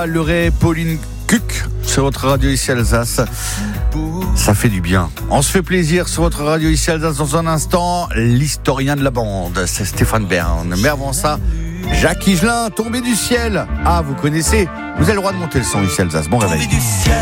Leray, Pauline Cuc sur votre radio ici Alsace. Ça fait du bien. On se fait plaisir sur votre radio ici Alsace. Dans un instant, l'historien de la bande, c'est Stéphane Bern. Mais avant ça, Jacques Higelin, Tombé du ciel. Ah, vous connaissez. Vous avez le droit de monter le son ici Alsace. Bon réveil.